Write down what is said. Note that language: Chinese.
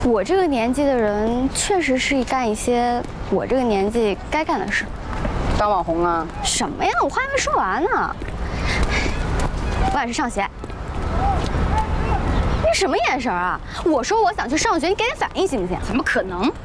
我这个年纪的人确实是干一些我这个年纪该干的事。 当网红啊？ 什么呀？我话还没说完呢。我想去上学。你什么眼神啊？我说我想去上学，你给点反应行不行？ 怎么可能？